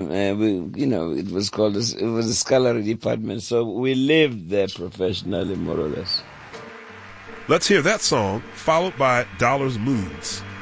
it was called, it was a scholarly department. So we lived there professionally, more or less. Let's hear that song, followed by Dollar's Moods.